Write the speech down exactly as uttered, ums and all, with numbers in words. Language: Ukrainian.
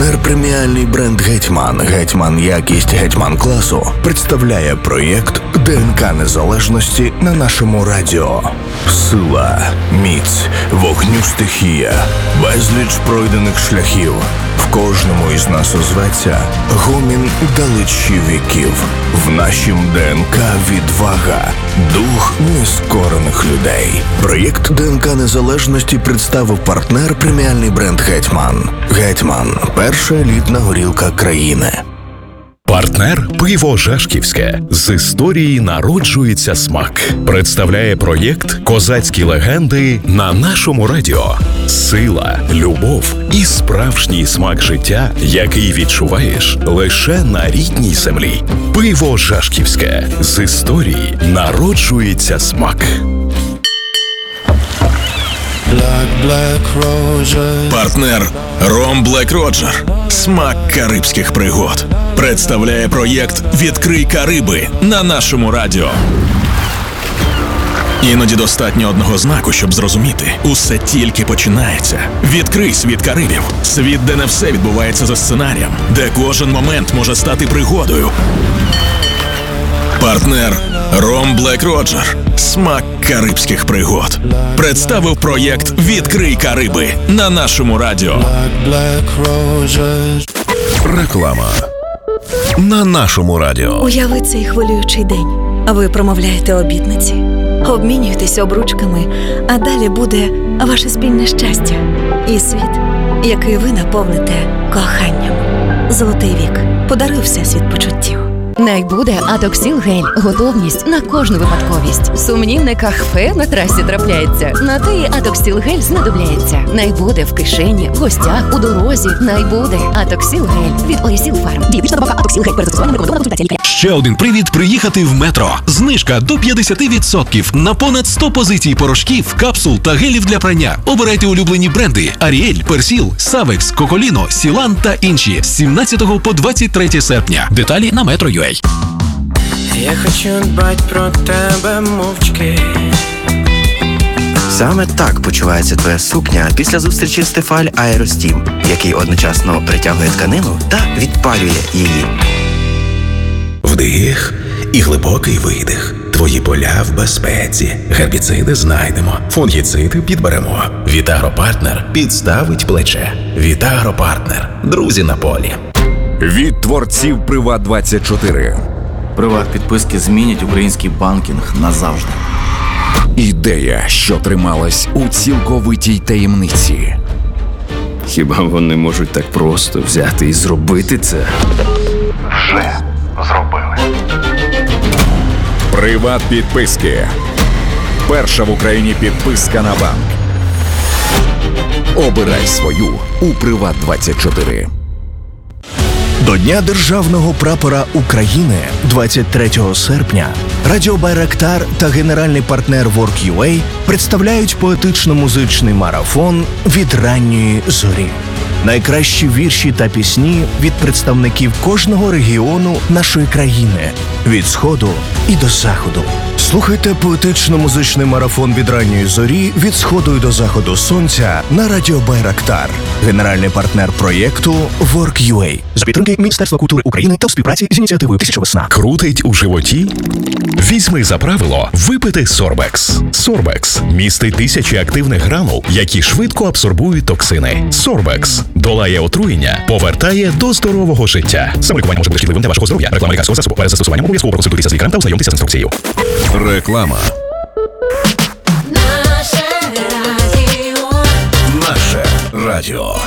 Партнер преміальний бренд «Гетьман». «Гетьман» якість «Гетьман» класу представляє проєкт ДНК Незалежності на нашому радіо. Сила, міць, вогню стихія, безліч пройдених шляхів. В кожному із нас озветься гомін далечі віків. В нашім ДНК відвага, дух нескорених людей. Проєкт ДНК Незалежності представив партнер преміальний бренд «Гетьман». «Гетьман» – перша елітна горілка країни. Партнер «Пиво Жашківське». З історії народжується смак. Представляє проєкт «Козацькі легенди» на нашому радіо. Сила, любов і справжній смак життя, який відчуваєш лише на рідній землі. Пиво Жашківське. З історії народжується смак. Партнер «Ром Блек Роджер». Смак карибських пригод. Представляє проєкт «Відкрий Кариби» на нашому радіо. Іноді достатньо одного знаку, щоб зрозуміти. Усе тільки починається. Відкрий світ Карибів. Світ, де не все відбувається за сценарієм. Де кожен момент може стати пригодою. Партнер «Ром Блек Роджер». Смак карибських пригод. Представив проєкт «Відкрий Кариби» на нашому радіо. Реклама на нашому радіо. Уяви цей хвилюючий день. Ви промовляєте обітниці, обмінюєтесь обручками, а далі буде ваше спільне щастя і світ, який ви наповните коханням. Золотий вік. Подаруй всесвіт почуттів. Найбуде Атоксіл гель. Готовність на кожну випадковість. Сумнівне кахфе на трасі трапляється. На те і Атоксіл гель знадобляється. Найбуде в кишені, в гостях, у дорозі. Найбуде Атоксіл гель від Орісіл Фарм. Дієтична добавка Атоксіл гель перед застосуванням рекомендована консультація лікаря. Ще один привід приїхати в Метро. Знижка до п'ятдесят відсотків на понад сто позицій порошків, капсул та гелів для прання. Обирайте улюблені бренди: Аріель, Персіл, Савекс, Коколіно, Сілан та інші. З сімнадцятого по двадцять третє серпня. Деталі на метро крапка ю а. Я хочу дбать про тебе мовчки. Саме так почувається твоя сукня після зустрічі з Тефаль Аеростім, який одночасно притягує тканину та відпалює її. Вдих і глибокий видих. Твої поля в безпеці. Гербіциди знайдемо, фунгіциди підберемо. Вітагропартнер підставить плече. Вітагропартнер. Друзі на полі. Від творців Приват двадцять чотири. Приват-підписки змінять український банкінг назавжди. Ідея, що трималась у цілковитій таємниці. Хіба вони можуть так просто взяти і зробити це? Вже зробили. Приват-підписки. Перша в Україні підписка на банк. Обирай свою у Приват двадцять чотири. До Дня Державного прапора України двадцять третього серпня Радіо Байрактар та генеральний партнер Work.ua представляють поетично-музичний марафон «Від ранньої зорі». Найкращі вірші та пісні від представників кожного регіону нашої країни – від Сходу і до Заходу. Слухайте поетично-музичний марафон «Від ранньої зорі» від Сходу і до Заходу сонця на Радіо Байрактар. Генеральний партнер проєкту Work.ua. За підтримки Міністерства культури України та в співпраці з ініціативою «Тисяча весна». Крутить у животі? Візьми за правило випити Сорбекс. Сорбекс містить тисячі активних гранул, які швидко абсорбують токсини. Сорбекс долає отруєння, повертає до здорового життя. Саме лікування може бути шкідливим для вашого здоров'я. Реклама лікарського засобу. Перед застосуванням обов'язково проконсультуйтеся з лікарем та ознайомтеся з інструкцією. Реклама. Наше радіо. Наше радіо.